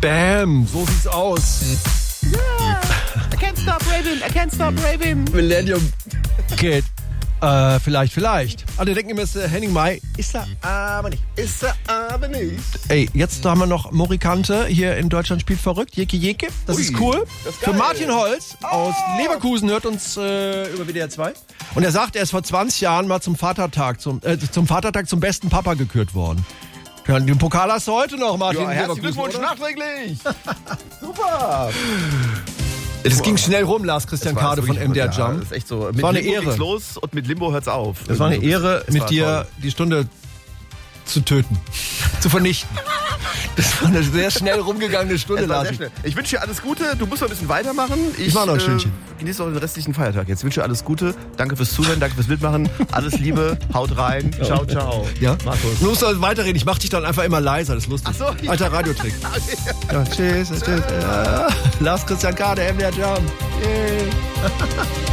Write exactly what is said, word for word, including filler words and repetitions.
Bam, so sieht's aus. Yeah. I can't stop raving, I can't stop raving. Millennium Kid. Äh, vielleicht, vielleicht. Alle denken immer, es ist Henning Mai. Ist er aber nicht. Ist er aber nicht. Ey, jetzt haben wir noch Morikante hier in Deutschland spielt verrückt. Jeke Jeke, das Ui, ist cool. das ist Für geil. Martin Holz Oh. aus Leverkusen hört uns äh, über W D R zwei. Und er sagt, er ist vor zwanzig Jahren mal zum Vatertag, zum, äh, zum Vatertag zum besten Papa gekürt worden. Ja, den Pokal hast du heute noch, Martin. Ja, herzlichen Leverkusen, Glückwunsch oder? nachträglich. Super. Das ging schnell rum, Lars Christian Das war Kade von wirklich- M D R ja, Jump. Das ist echt so. Mit war eine Limbo Ehre. geht's los und mit Limbo hört's auf. Es war eine Ehre, Das mit war dir toll. die Stunde zu töten, zu vernichten. Das war eine sehr schnell rumgegangene Stunde, Es war Lars. sehr schnell. Ich wünsche dir alles Gute. Du musst noch ein bisschen weitermachen. Ich, mach noch ein Stündchen. Äh, genieße auch den restlichen Feiertag. Jetzt wünsche dir alles Gute. Danke fürs Zuhören, danke fürs Mitmachen. Alles Liebe. Haut rein. Ciao, ciao. Ja? Markus. Du musst doch weiterreden. Ich mach dich dann einfach immer leiser. Das ist lustig. Ach so, ja. Alter Radiotrick. Ja, tschüss, tschüss. Ja. Lars Christian Kade, M D R Jump. Yay.